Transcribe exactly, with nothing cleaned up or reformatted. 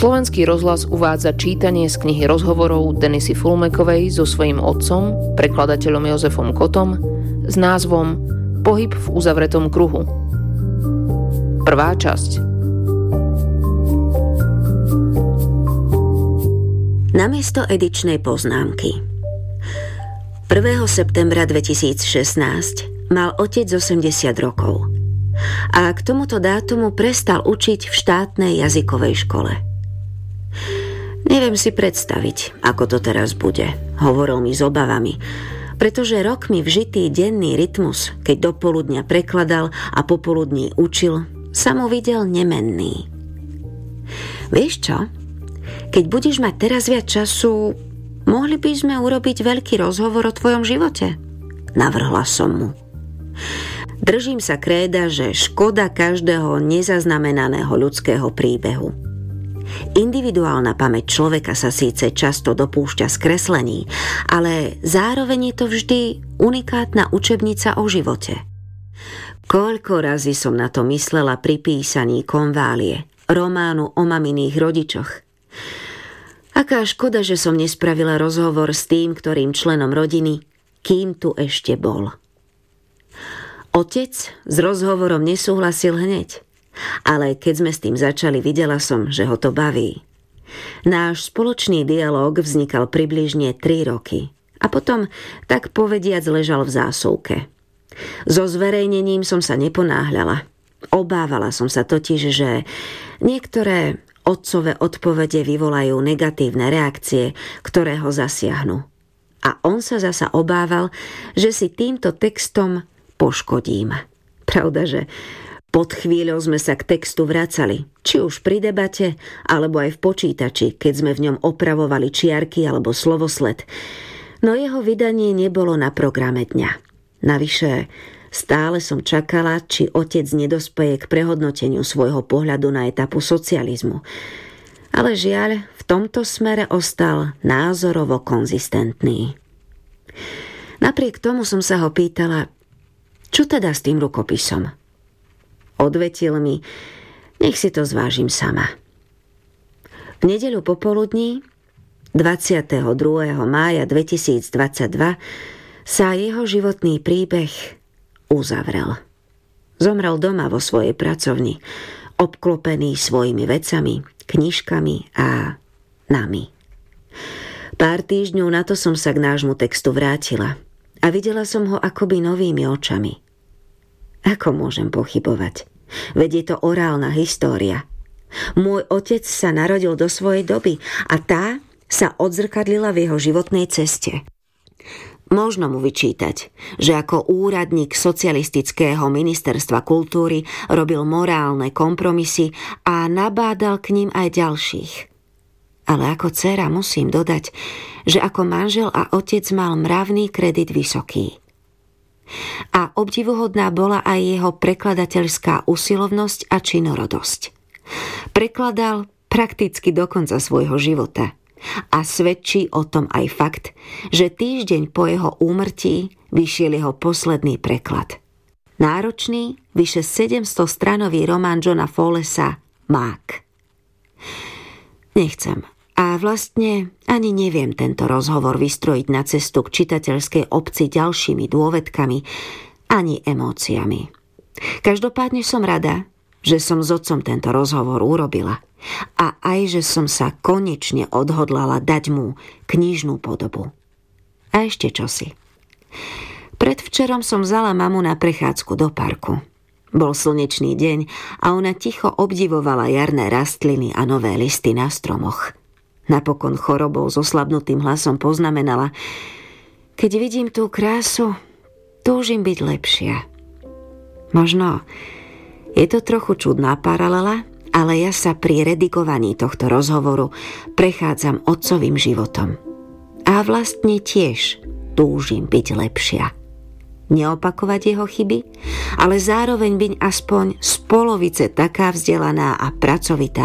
Slovenský rozhlas uvádza čítanie z knihy rozhovorov Denisy Fulmekovej so svojím otcom, prekladateľom Jozefom Kotom, s názvom Pohyb v uzavretom kruhu. Prvá časť. Namiesto edičnej poznámky. prvého septembra dvetisícšestnásť mal otec osemdesiat rokov a k tomuto dátumu prestal učiť v štátnej jazykovej škole. Neviem si predstaviť, ako to teraz bude, hovoril mi s obavami, pretože rokmi vžitý denný rytmus, keď dopoludnia prekladal a popoludní učil, sa mu videl nemenný. Vieš čo? Keď budeš mať teraz viac času, mohli by sme urobiť veľký rozhovor o tvojom živote? Navrhla som mu. Držím sa kréda, že škoda každého nezaznamenaného ľudského príbehu. Individuálna pamäť človeka sa síce často dopúšťa skreslení, ale zároveň je to vždy unikátna učebnica o živote. Koľko razy som na to myslela pri písaní Konválie, románu o maminých rodičoch. Aká škoda, že som nespravila rozhovor s tým, ktorým členom rodiny, kým tu ešte bol. Otec s rozhovorom nesúhlasil hneď, ale keď sme s tým začali, videla som, že ho to baví. Náš spoločný dialóg vznikal približne tri roky a potom, tak povediac, ležal v zásuvke. So zverejnením som sa neponáhľala. Obávala som sa totiž, že niektoré otcové odpovede vyvolajú negatívne reakcie, ktoré ho zasiahnu. A on sa zasa obával, že si týmto textom poškodím. Pravda, že pod chvíľou sme sa k textu vracali, či už pri debate, alebo aj v počítači, keď sme v ňom opravovali čiarky alebo slovosled. No jeho vydanie nebolo na programe dňa. Navyše, stále som čakala, či otec nedospeje k prehodnoteniu svojho pohľadu na etapu socializmu. Ale žiaľ, v tomto smere ostal názorovo konzistentný. Napriek tomu som sa ho pýtala, čo teda s tým rukopisom? Odvetil mi, nech si to zvážim sama. V nedeľu popoludní, dvadsiateho druhého mája dvetisícdvadsaťdva, sa jeho životný príbeh uzavrel. Zomrel doma vo svojej pracovni, obklopený svojimi vecami, knižkami a nami. Pár týždňov na to som sa k nášmu textu vrátila a videla som ho akoby novými očami. Ako môžem pochybovať? Veď je to orálna história. Môj otec sa narodil do svojej doby a tá sa odzrkadlila v jeho životnej ceste. Možno mu vyčítať, že ako úradník socialistického ministerstva kultúry robil morálne kompromisy a nabádal k ním aj ďalších. Ale ako dcéra musím dodať, že ako manžel a otec mal mravný kredit vysoký. A obdivuhodná bola aj jeho prekladateľská usilovnosť a činorodosť. Prekladal prakticky do konca svojho života a svedčí o tom aj fakt, že týždeň po jeho úmrtí vyšiel jeho posledný preklad. Náročný, vyše sedemstostranový román Johna Fowlesa Mák. Nechcem a vlastne ani neviem tento rozhovor vystrojiť na cestu k čitateľskej obci ďalšími dôvedkami ani emóciami. Každopádne som rada, že som s otcom tento rozhovor urobila a aj, že som sa konečne odhodlala dať mu knižnú podobu. A ešte čosi. Predvčerom som vzala mamu na prechádzku do parku. Bol slnečný deň a ona ticho obdivovala jarné rastliny a nové listy na stromoch. Napokon chorobou so slabnutým hlasom poznamenala: keď vidím tú krásu, túžim byť lepšia. Možno je to trochu čudná paralela, ale ja sa pri redigovaní tohto rozhovoru prechádzam otcovým životom. A vlastne tiež túžim byť lepšia. Neopakovať jeho chyby, ale zároveň byť aspoň z polovice taká vzdelaná a pracovitá